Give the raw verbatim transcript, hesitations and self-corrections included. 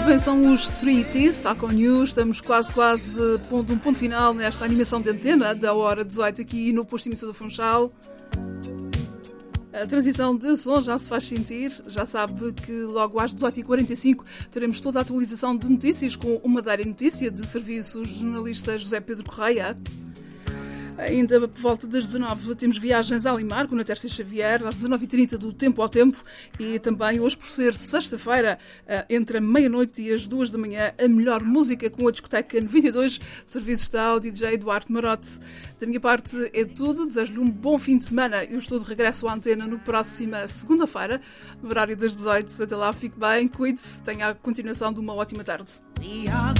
bem, são os três T's, está com News, estamos quase, quase pondo um ponto final nesta animação de antena da hora dezoito aqui no posto emissor do Funchal. A transição de som já se faz sentir, já sabe que logo às dezoito e quarenta e cinco teremos toda a atualização de notícias com uma Diário Notícia de serviço jornalista José Pedro Correia. Ainda por volta das dezanove temos viagens a Limarco, na Tércia Xavier, às dezanove e trinta do Tempo ao Tempo, e também hoje, por ser sexta-feira, entre a meia-noite e as duas da manhã, a melhor música com a discoteca noventa e dois, serviços da Audi D J Duarte Marote. Da minha parte é tudo, desejo-lhe um bom fim de semana. Eu estou de regresso à antena no próxima segunda-feira, no horário das dezoito. Até lá, fique bem, cuide-se, tenha a continuação de uma ótima tarde.